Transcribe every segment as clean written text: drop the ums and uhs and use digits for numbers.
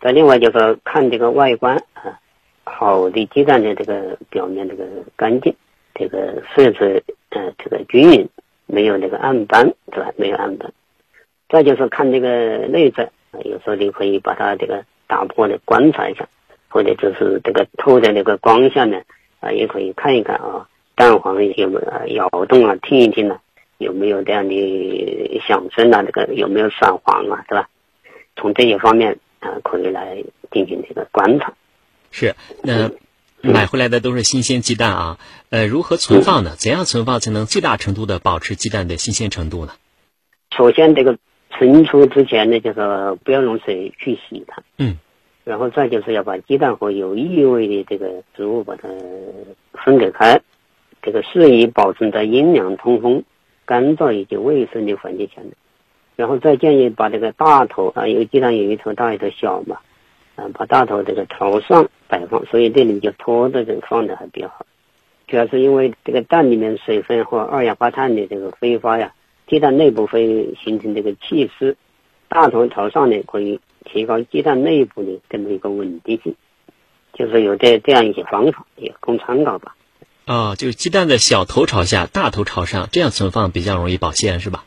再另外就是看这个外观啊，好的鸡蛋的这个表面这个干净，这个色泽这个均匀，没有那个暗斑，对吧？没有暗斑。再就是看这个内色，有时候你可以把它这个打破的观察一下，或者就是这个透在那个光下面也可以看一看啊，蛋黄有没有摇动啊，听一听啊，有没有这样的响声啊，这个有没有闪黄啊，对吧？从这些方面可以来进行这个观察。 是，那买回来的都是新鲜鸡蛋啊，如何存放呢？怎样存放才能最大程度的保持鸡蛋的新鲜程度呢？ 首先，这个存储之前呢，就是不要用水去洗它。然后再就是要把鸡蛋和有异味的这个食物把它分隔开，这个适宜保存在阴凉、通风、干燥以及卫生的环境下面。然后再建议把这个大头因为鸡蛋有一头大一头小嘛，把大头这个朝上摆放，所以这里就拖着这个放的还比较好。主要是因为这个蛋里面水分和二氧化碳的这个挥发呀，鸡蛋内部会形成这个气丝，大头朝上呢可以提高鸡蛋内部的这么一个稳定性，就是有这样一些方法，也供参考吧。 就是鸡蛋的小头朝下，大头朝上，这样存放比较容易保鲜，是吧？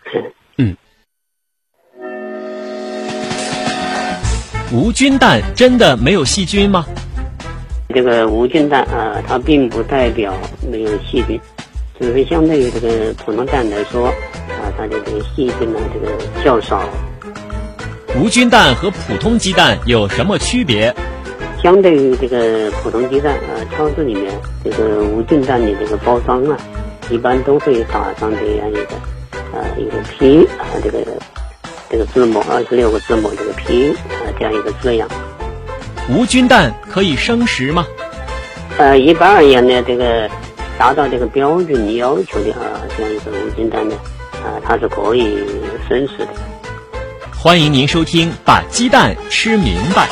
无菌蛋真的没有细菌吗？ 这个无菌蛋它并不代表没有细菌，只是相对于这个普通蛋来说它的这个细菌呢这个较少。 无菌蛋和普通鸡蛋有什么区别？ 相对于这个普通鸡蛋超市里面这个无菌蛋的这个包装一般都会打上这样一个P这个字母26个字母这个P这样一个字样。 无菌蛋可以生食吗？ 一般而言呢，这个达到这个标准要求的这样一个无菌蛋呢它是可以生食的。 欢迎您收听把鸡蛋吃明白。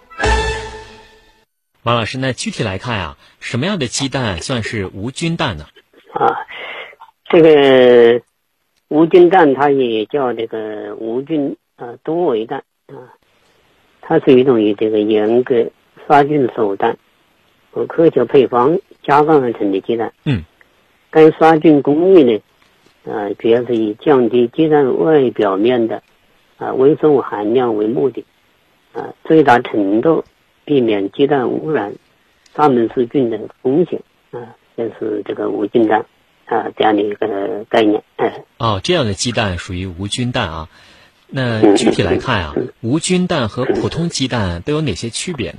王老师，那具体来看什么样的鸡蛋算是无菌蛋呢？ 这个无菌蛋它也叫这个无菌多维蛋它是一种以这个严格杀菌手段和科学配方加工而成的鸡蛋。该杀菌工艺呢主要是以降低鸡蛋外表面的微生物含量为目的最大程度避免鸡蛋污染沙门氏菌的风险这是这个无菌蛋这样的一个概念。 这样的鸡蛋属于无菌蛋那具体来看无菌蛋和普通鸡蛋都有哪些区别呢？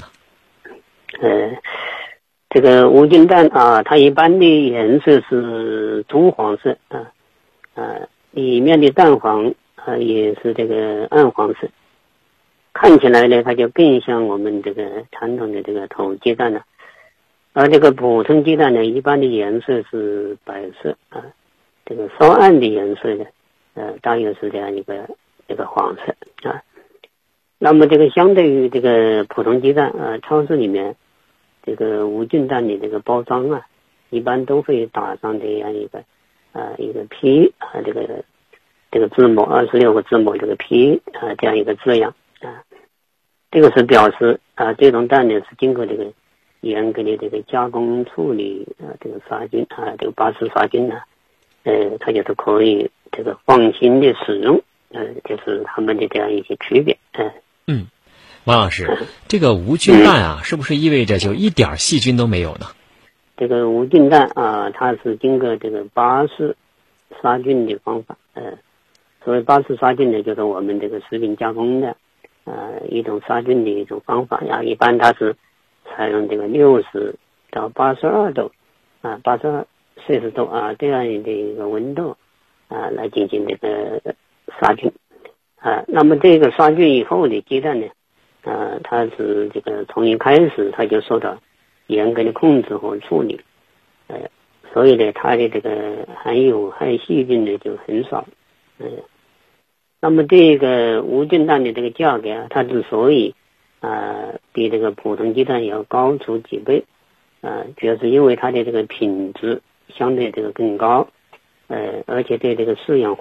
这个无菌蛋它一般的颜色是棕黄色里面的蛋黄也是这个暗黄色，看起来呢它就更像我们这个传统的这个土鸡蛋了。而这个普通鸡蛋呢一般的颜色是白色这个稍暗的颜色呢大约是这样一个黄色那么这个相对于这个普通鸡蛋超市里面这个无菌蛋的这个包装一般都会打上这样一个P这个字母26个字母这个P这样一个字样这个是表示这种蛋呢是经过这个严格的这个加工处理这个杀菌这个巴氏杀菌它就是可以这个放心的使用就是它们的这样一些区别。 王老师，这个无菌蛋是不是意味着就一点细菌都没有呢？ 这个无菌蛋它是经过这个巴氏杀菌的方法所谓巴氏杀菌呢就是我们这个食品加工的一种杀菌的一种方法一般它是采用这个60到82度82摄氏度这样的一个温度来进行这个杀菌那么这个杀菌以后的鸡蛋呢它是这个从一开始它就受到严格的控制和处理所以呢它的这个含有害细菌呢就很少那么这个无菌蛋的这个价格它之所以比这个普通鸡蛋要高出几倍主要是因为它的这个品质相对这个更高而且对这个饲养